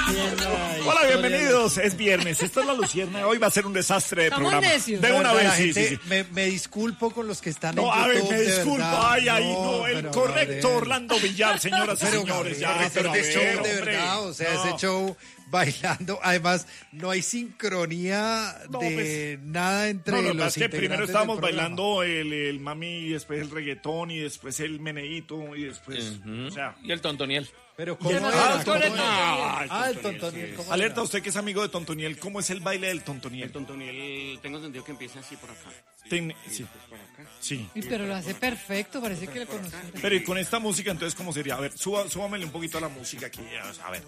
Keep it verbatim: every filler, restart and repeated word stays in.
Hola, bienvenidos. Es viernes. Esta es la Lucierna. Hoy va a ser un desastre de Estamos programa. necios. De una La vez, sí, gente- sí, sí. Me, me disculpo con los que están No, en a ver, YouTube, me de disculpo. verdad. Ay, ay, no. El pero, correcto Gabriel, Orlando Villar, señoras y Pero, señores. Ya, Gabriel, pero a ese ver, show de hombre. verdad, o sea, No. ese show bailando, además no hay sincronía No, de pues, nada entre No, lo que los pasa es que primero integrantes estábamos del programa. bailando el, el mami, y después el reggaetón, y después el meneíto, y después, o sea... Y el tontoniel. Pero ¿cómo ¿Qué era? pasó con el ¿Cómo era? Ay, Ah, el tontoniel. ¿cómo Alerta, era? usted que es amigo de Tontoniel, ¿cómo es el baile del El Tontoniel? tontoniel, tengo entendido que empieza así por acá. Ten- Y sí, después por acá. sí. Uy, pero lo hace perfecto, parece que le conociera. Pero y con esta música, entonces, ¿cómo sería? A ver, suba, súbamele un poquito a la música aquí, a ver.